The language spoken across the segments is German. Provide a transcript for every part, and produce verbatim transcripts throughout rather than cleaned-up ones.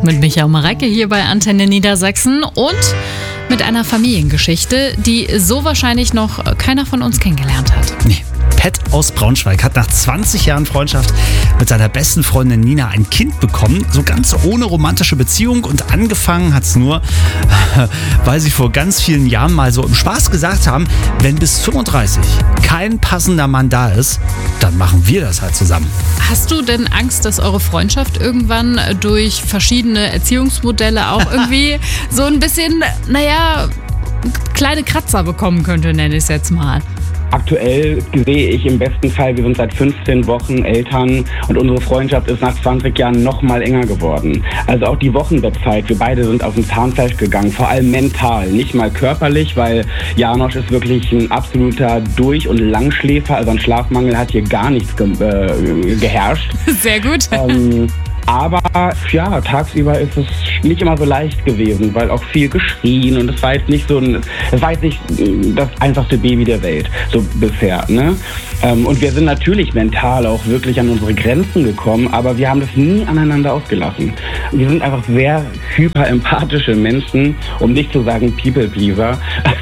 mit Micha und Mareike hier bei Antenne Niedersachsen und mit einer Familiengeschichte, die so wahrscheinlich noch keiner von uns kennengelernt hat. Nee. Pat aus Braunschweig hat nach zwanzig Jahren Freundschaft mit seiner besten Freundin Nina ein Kind bekommen, so ganz ohne romantische Beziehung, und angefangen hat es nur, weil sie vor ganz vielen Jahren mal so im Spaß gesagt haben, wenn bis fünfunddreißig kein passender Mann da ist, dann machen wir das halt zusammen. Hast du denn Angst, dass eure Freundschaft irgendwann durch verschiedene Erziehungsmodelle auch irgendwie so ein bisschen, naja, kleine Kratzer bekommen könnte, nenne ich es jetzt mal? Aktuell sehe ich im besten Fall, wir sind seit fünfzehn Wochen Eltern und unsere Freundschaft ist nach zwanzig Jahren noch mal enger geworden. Also auch die Wochenbettzeit, wir beide sind auf dem Zahnfleisch gegangen, vor allem mental, nicht mal körperlich, weil Janosch ist wirklich ein absoluter Durch- und Langschläfer, also ein Schlafmangel hat hier gar nichts ge- äh, geherrscht. Sehr gut. Ähm, Aber ja, tagsüber ist es nicht immer so leicht gewesen, weil auch viel geschrien und es war jetzt nicht so ein, es war jetzt nicht das einfachste Baby der Welt, so bisher, ne? Und wir sind natürlich mental auch wirklich an unsere Grenzen gekommen, aber wir haben das nie aneinander ausgelassen. Wir sind einfach sehr hyperempathische Menschen, um nicht zu sagen People-Pleaser.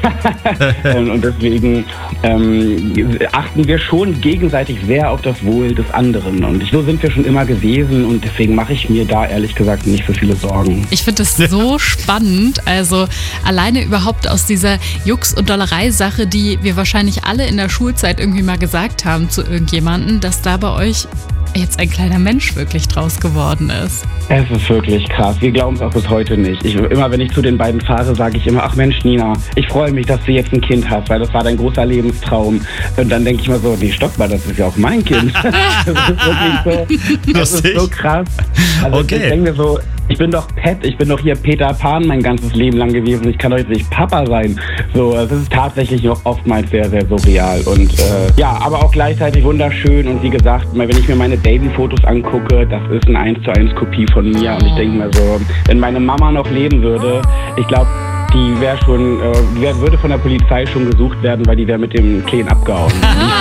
Und deswegen ähm, achten wir schon gegenseitig sehr auf das Wohl des anderen. Und so sind wir schon immer gewesen und deswegen mache ich mir da ehrlich gesagt nicht so viele Sorgen. Ich finde das so spannend, also alleine überhaupt aus dieser Jux- und Dollerei-Sache, die wir wahrscheinlich alle in der Schulzeit irgendwie mal gesagt haben zu irgendjemandem, dass da bei euch jetzt ein kleiner Mensch wirklich draus geworden ist. Es ist wirklich krass. Wir glauben es auch bis heute nicht. Ich, immer wenn ich zu den beiden fahre, sage ich immer, ach Mensch Nina, ich freue mich, dass du jetzt ein Kind hast, weil das war dein großer Lebenstraum. Und dann denke ich mal so, nee, stopp mal, das ist ja auch mein Kind. Das ist wirklich so, das ist so krass. Also okay. Ich denke mir so, ich bin doch Pat, ich bin doch hier Peter Pan mein ganzes Leben lang gewesen. Ich kann doch jetzt nicht Papa sein. So, es ist tatsächlich noch oftmals sehr, sehr surreal. Und äh, ja, aber auch gleichzeitig wunderschön. Und wie gesagt, wenn ich mir meine Dating-Fotos angucke, das ist eine eins zu eins Kopie von mir. Und ich denke mir so, wenn meine Mama noch leben würde, ich glaube, die wäre schon, äh, die wär, würde von der Polizei schon gesucht werden, weil die wäre mit dem Kleen abgehauen.